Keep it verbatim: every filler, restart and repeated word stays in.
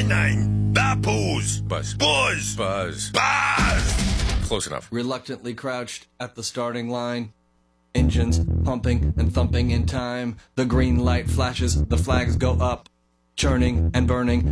nine. Papoose. Buzz. Buzz. Buzz. Buzz. Close enough. Reluctantly crouched at the starting line. Engines pumping and thumping in time. The green light flashes, the flags go up. Churning and burning